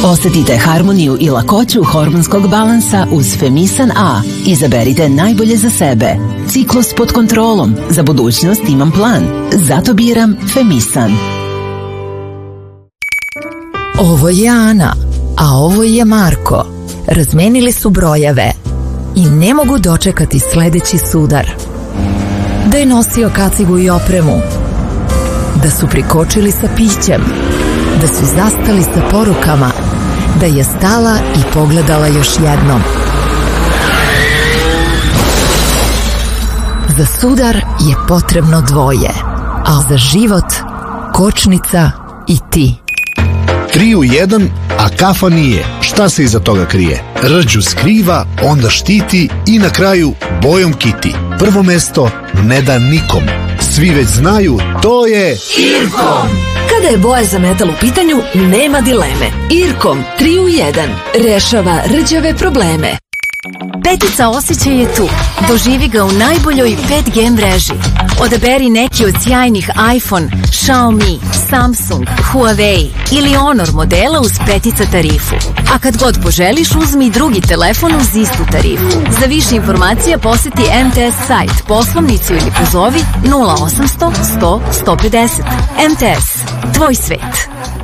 Osetite harmoniju i lakoću hormonskog balansa uz Femisan A. Izaberite najbolje za sebe. Ciklus pod kontrolom. Za budućnost imam plan. Zato biram Femisan. Ovo je Ana, a ovo je Marko. Razmenili su brojeve i ne mogu dočekati sledeći sudar. Da je nosio kacigu i opremu, da su prikočili sa pićem, da su zastali sa porukama, da je stala i pogledala još jednom. Za sudar je potrebno dvoje, a za život kočnica i ti. 3 u 1, a kafa nije. Šta se iza toga krije? Rđu skriva, onda štiti i na kraju bojom kiti. Prvo mesto ne da nikom. Svi već znaju, to je Irkom. Kada je boja za metal u pitanju, nema dileme. Irkom 3 u 1 rešava rđave probleme. Petica osjećaj je tu. Doživi ga u najboljoj 5G mreži. Odaberi neki od sjajnih iPhone, Xiaomi, Samsung, Huawei ili Honor modela uz petica tarifu. A kad god poželiš, uzmi drugi telefon uz istu tarifu. Za više informacija poseti MTS sajt, poslovnicu ili pozovi 0800 100 150. MTS. Tvoj svet.